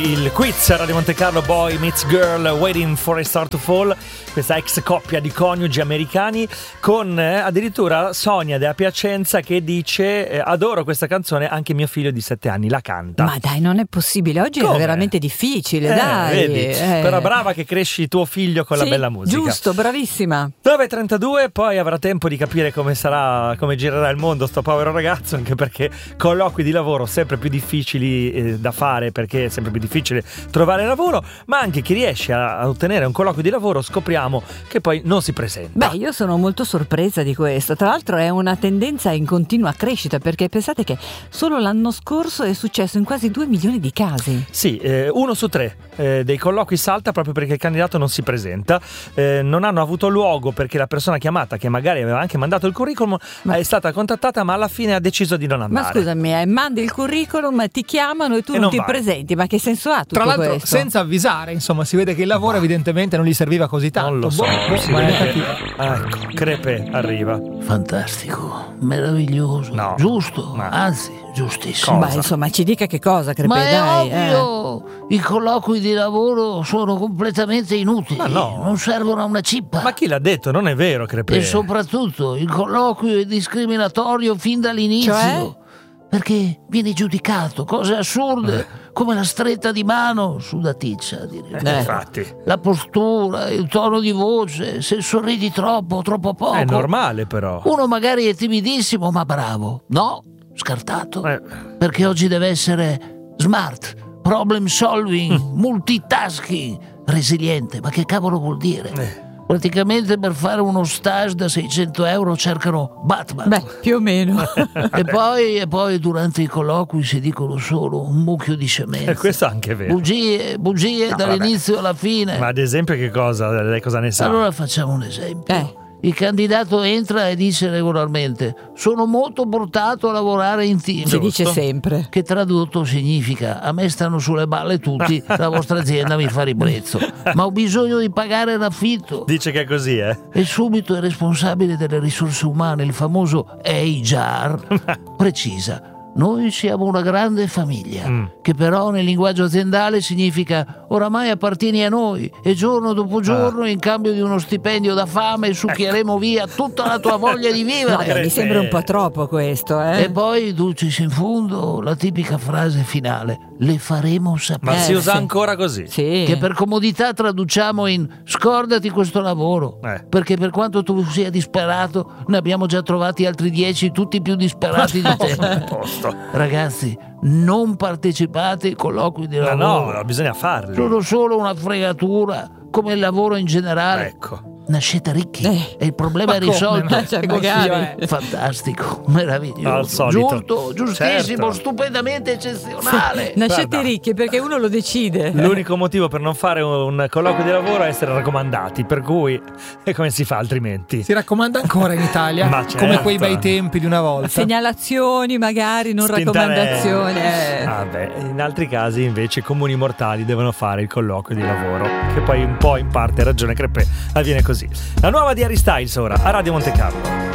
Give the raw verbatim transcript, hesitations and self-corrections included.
Il quiz Radio Monte Carlo, Boy Meets Girl, Waiting for a Star to Fall, questa ex coppia di coniugi americani con eh, addirittura Sonia da Piacenza che dice eh, adoro questa canzone, anche mio figlio di sette anni la canta. Ma dai, non è possibile, oggi Come? È veramente difficile, eh, dai. Vedi? Eh. Però brava che cresci tuo figlio con sì, la bella musica. Giusto, bravissima. nove e trentadue, poi avrà tempo di capire come sarà, come girerà il mondo sto povero ragazzo, anche perché colloqui di lavoro sempre più difficili eh, da fare, perché è sempre più difficile trovare lavoro, ma anche chi riesce a, a ottenere un colloquio di lavoro scopriamo che poi non si presenta. Beh, io sono molto sorpresa di questo. Tra l'altro è una tendenza in continua crescita, perché pensate che solo l'anno scorso è successo in quasi due milioni di casi. Sì, eh, uno su tre eh, dei colloqui salta proprio perché il candidato non si presenta. Eh, non hanno avuto luogo perché la persona chiamata, che magari aveva anche mandato il curriculum, ma... è stata contattata, ma alla fine ha deciso di non andare. Ma scusami, eh, mandi il curriculum, ti chiamano e tu e non, non ti vai. presenti, ma che senso ha tutto Tra l'altro questo? senza avvisare, insomma, si vede che il lavoro evidentemente non gli serviva così tanto. Non lo so, boh, boh, si ma vede che... Ecco, Crepe arriva. Fantastico, meraviglioso, no, giusto, no. anzi giustissimo. Ma insomma, ci dica che cosa, Crepe, Ma è dai. ovvio, eh. i colloqui di lavoro sono completamente inutili, Ma no. non servono a una cippa. Ma chi l'ha detto? Non è vero, Crepe. E soprattutto il colloquio è discriminatorio fin dall'inizio. Cioè? Perché vieni giudicato, cose assurde, come la stretta di mano, sudaticcia, direi. Eh, infatti. La postura, il tono di voce, se sorridi troppo o troppo poco. È normale però. Uno magari è timidissimo ma bravo. No, scartato. Eh. Perché oggi deve essere smart, problem solving, multitasking, resiliente. Ma che cavolo vuol dire? Eh. Praticamente per fare uno stage da seicento euro cercano Batman. Beh, più o meno. e, poi, e poi durante i colloqui si dicono solo un mucchio di scemenze. E questo è anche vero. Bugie, bugie No, dall'inizio alla fine. Ma ad esempio che cosa? Lei cosa ne sa? Allora facciamo un esempio. Eh. Il candidato entra e dice regolarmente: sono molto portato a lavorare in team. Si dice sempre. Che tradotto significa: a me stanno sulle balle tutti, la vostra azienda mi fa ribrezzo, ma ho bisogno di pagare l'affitto. Dice che è così, eh? E subito il responsabile delle risorse umane, il famoso H R, precisa: noi siamo una grande famiglia, mm. che però nel linguaggio aziendale significa oramai appartieni a noi e giorno dopo giorno ah. in cambio di uno stipendio da fame succhieremo via tutta la tua voglia di vivere. No, mi sembra un po' troppo questo, eh? E poi, dulcis in fundo, la tipica frase finale: le faremo sapere. Ma si Eh, usa sì. ancora così? Sì. Che per comodità traduciamo in scordati questo lavoro, Eh. perché per quanto tu sia disperato ne abbiamo già trovati altri dieci, tutti più disperati di te. Ragazzi, non partecipate ai colloqui di Ma lavoro. no, bisogna farli. Sono solo una fregatura, come il lavoro in generale. Ecco. Nascete ricchi Eh. e il problema Ma è risolto. come? Cioè, Che magari. consiglio è? Fantastico, meraviglioso, Al solito. giusto, giustissimo, Certo. stupendamente eccezionale. Nascete Guarda. ricchi perché uno lo decide. L'unico motivo per non fare un colloquio di lavoro è essere raccomandati, per cui e come si fa altrimenti? Si raccomanda ancora in Italia, Ma certo. come quei bei tempi di una volta. Segnalazioni magari, non Spintarelli. raccomandazioni. Eh. Ah beh, in altri casi invece i comuni mortali devono fare il colloquio di lavoro, che poi un po' in parte ha ragione Crepe, avviene così. La nuova di Harry Styles ora a Radio Monte Carlo.